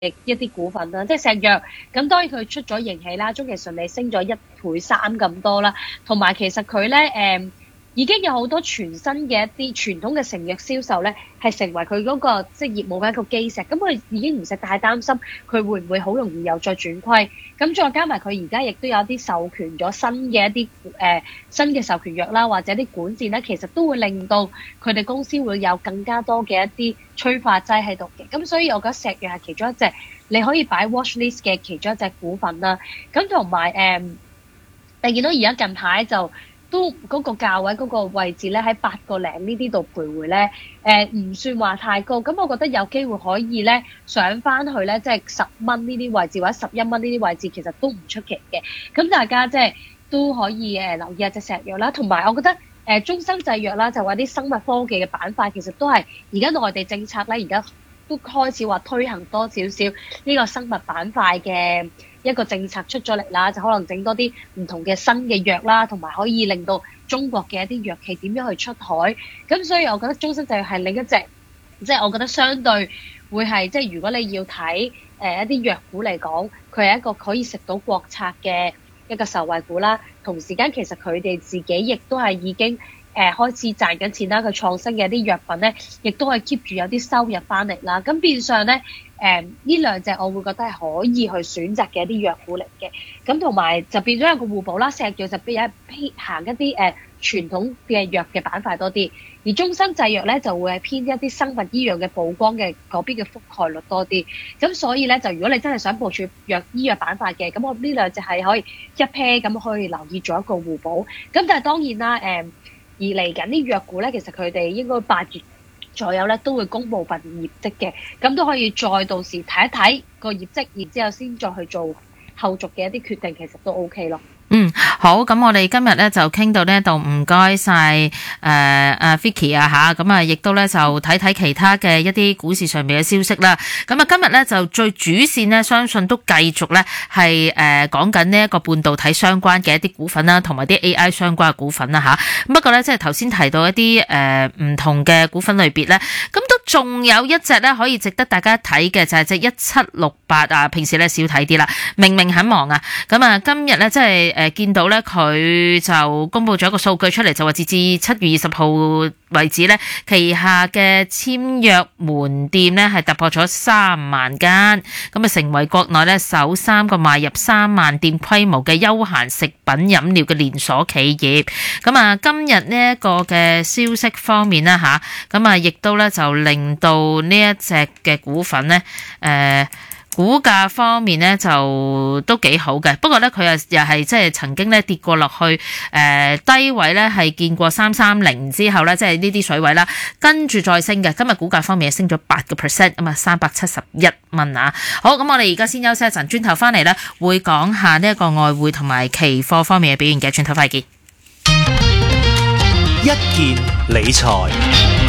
一啲股份啦，即係石藥咁，當然佢出咗盈喜啦，中期順利升咗1.3倍咁多啦，同埋其實佢咧已經有好多全新嘅一啲傳統嘅成藥銷售咧，係成為佢嗰個即係業務嘅一個基石。咁佢已經唔使太擔心佢會唔會好容易又再轉虧。咁再加埋佢而家亦都有啲授權咗新嘅一啲新嘅授權藥啦，或者啲管線咧，其實都會令到佢哋公司會有更加多嘅一啲催化劑喺度嘅。咁所以我覺得石藥係其中一隻你可以擺 watch list 嘅其中一隻股份啦。咁同埋你見到而家近排就都嗰個價位嗰個位置咧喺8個零呢啲度徘徊咧，唔算話太高，咁我覺得有機會可以咧上翻去咧，即係10蚊呢啲位置或者11蚊呢啲位置，其實都唔出奇嘅。咁大家即係都可以留意下隻石藥啦，同埋我覺得中生製藥啦，就話啲生物科技嘅板塊，其實都係而家內地政策咧，而家都開始話推行多少少呢個生物板塊嘅一個政策出咗嚟啦，就可能整多啲唔同嘅新嘅藥啦，同埋可以令到中國嘅一啲藥企點樣去出海。咁所以我覺得中生製藥係另一隻，即係我覺得相對會係即係如果你要睇一啲藥股嚟講，佢係一個可以食到國策嘅一個受惠股啦。同時間其實佢哋自己亦都係已經開始賺緊錢啦，佢創新嘅一啲藥品咧，亦都係 keep 住有啲收入翻嚟啦。咁變相咧，呢兩隻我會覺得係可以去選擇嘅一啲藥股嚟嘅。咁同埋就變咗一個互補啦，石藥就變咗行一啲傳統嘅藥嘅板塊多啲，而中生製藥咧就會係偏一啲生物醫藥嘅曝光嘅嗰邊嘅覆蓋率多啲。咁所以咧，就如果你真係想部署醫藥板塊嘅，咁我呢兩隻係可以一 pair 咁可以留意做一個互補。咁但係當然啦，而嚟緊啲藥股咧，其實佢哋應該8月左右咧都會公布份業績嘅，咁都可以再到時睇一睇個業績，然之後先再去做後續嘅一啲決定，其實都 OK 咯。 好，咁我哋今日咧就傾到呢度，唔該晒Vicky 啊吓，咁啊亦都咧就睇睇其他嘅一啲股市上面嘅消息啦。咁啊今日咧就最主線呢，相信都繼續咧係講緊呢一個半導體相關嘅一啲股份啦，同埋啲 AI 相關嘅股份啦吓。不過咧即係頭先提到一啲唔同嘅股份類別咧，咁都仲有一隻咧可以值得大家睇嘅就係隻1768啊，平時咧少睇啲啦，明明很忙啊。咁啊今日咧即係見到咧佢就公布咗一個數據出嚟，就話截至7月20號為止咧，旗下嘅簽約門店咧係突破咗3萬間，咁啊成為國內咧首3個邁入3萬店規模嘅休閒食品飲料嘅連鎖企業。咁啊今日呢一個嘅消息方面啦吓，咁啊亦都咧就令到呢一隻嘅股份咧股價方面咧就都幾好嘅，不過咧佢又係即係曾經咧跌過落去低位咧係見過330之後咧，即係呢啲水位啦，跟住再升嘅。今日股價方面升咗8%，咁啊371蚊啊。好，咁我哋而家先休息一陣，轉頭翻嚟咧會講下呢一個外匯同埋期貨方面嘅表現嘅，轉頭快見。 一件理財。